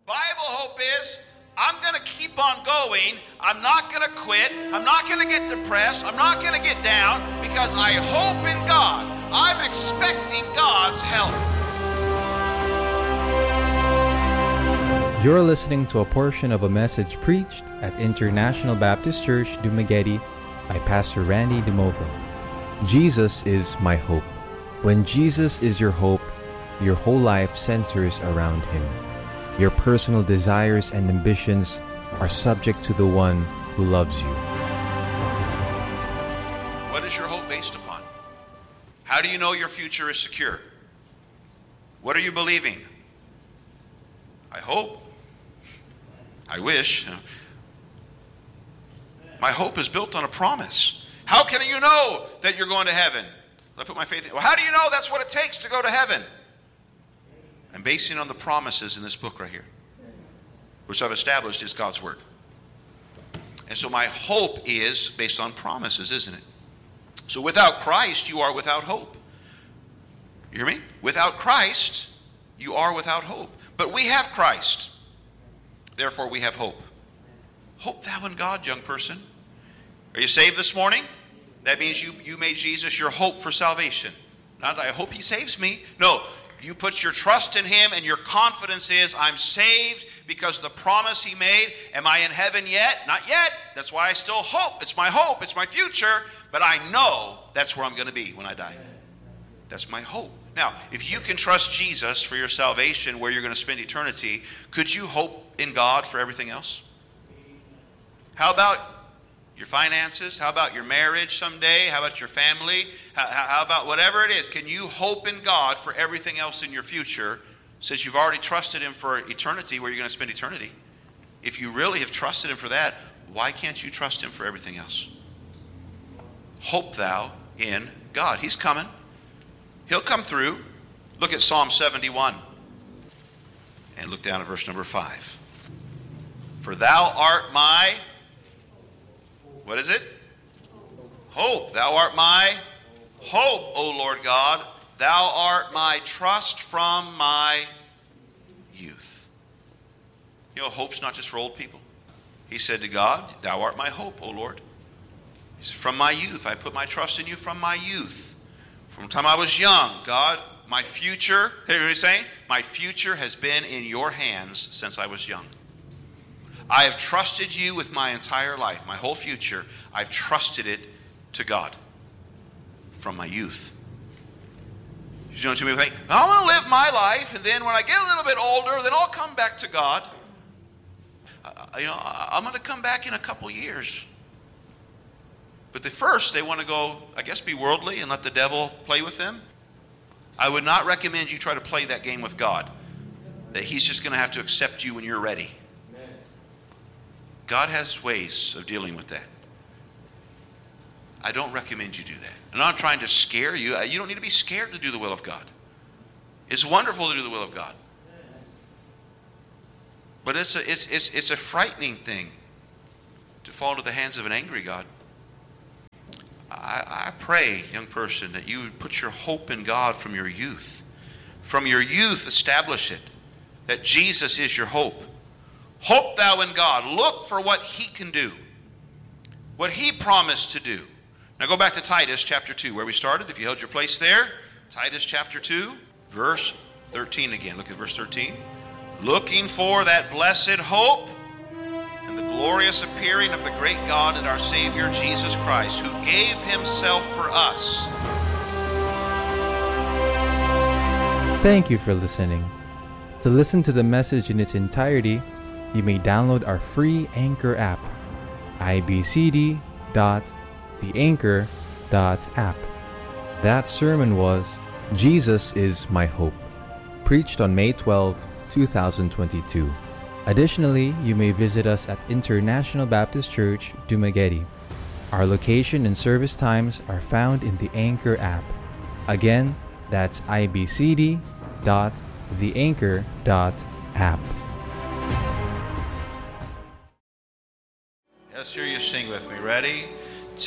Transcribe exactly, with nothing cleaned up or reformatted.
Bible hope is, I'm going to keep on going. I'm not going to quit. I'm not going to get depressed. I'm not going to get down because I hope in God. I'm expecting God's help. You're listening to a portion of a message preached at International Baptist Church, Dumaguete by Pastor Randy DeMovo. Jesus is my hope. When Jesus is your hope, your whole life centers around Him. Your personal desires and ambitions are subject to the one who loves you. What is your hope based upon? How do you know your future is secure? What are you believing? I hope. I wish. My hope is built on a promise. How can you know that you're going to heaven? I put my faith in. Well, how do you know that's what it takes to go to heaven? I'm basing it on the promises in this book right here, which I've established is God's Word. And so my hope is based on promises, isn't it? So without Christ, you are without hope. You hear me? Without Christ, you are without hope. But we have Christ. Therefore, we have hope. Hope thou in God, young person. Are you saved this morning? That means you, you made Jesus your hope for salvation. Not, I hope He saves me. No, you put your trust in Him and your confidence is, I'm saved because of the promise He made. Am I in heaven yet? Not yet. That's why I still hope. It's my hope. It's my future. But I know that's where I'm going to be when I die. That's my hope. Now, if you can trust Jesus for your salvation, where you're going to spend eternity, could you hope in God for everything else? How about your finances? How about your marriage someday? How about your family? How, how about whatever it is? Can you hope in God for everything else in your future, since you've already trusted Him for eternity, where you're going to spend eternity? If you really have trusted Him for that, why can't you trust Him for everything else? Hope thou in God. He's coming. He'll come through. Look at Psalm seventy-one. And look down at verse number five. For thou art my, what is it? Hope. Thou art my hope, O Lord God. Thou art my trust from my youth. You know, hope's not just for old people. He said to God, thou art my hope, O Lord. He said, from my youth, I put my trust in you from my youth. From the time I was young, God, my future, hear what he's saying? My future has been in your hands since I was young. I have trusted you with my entire life, my whole future. I've trusted it to God from my youth. You know, some people think, I want to live my life, and then when I get a little bit older, then I'll come back to God. Uh, you know, I'm going to come back in a couple years. But the first, they want to go, I guess, be worldly and let the devil play with them. I would not recommend you try to play that game with God, that He's just going to have to accept you when you're ready. God has ways of dealing with that. I don't recommend you do that. I'm not trying to scare you. You don't need to be scared to do the will of God. It's wonderful to do the will of God. But it's a, it's, it's, it's a frightening thing to fall into the hands of an angry God. I, I pray, young person, that you would put your hope in God from your youth. From your youth, establish it, that Jesus is your hope. Hope thou in God. Look for what He can do, what He promised to do. Now go back to Titus chapter two, where we started. If you held your place there, Titus chapter two, verse thirteen again. Look at verse thirteen. Looking for that blessed hope and the glorious appearing of the great God and our Savior Jesus Christ, who gave Himself for us. Thank you for listening. To listen to the message in its entirety, you may download our free Anchor app, i b c d dot the anchor dot app. That sermon was Jesus is My Hope, preached on May twelfth, twenty twenty-two. Additionally, you may visit us at International Baptist Church, Dumaguete. Our location and service times are found in the Anchor app. Again, that's i b c d dot the anchor dot app. Let's hear you sing with me. Ready?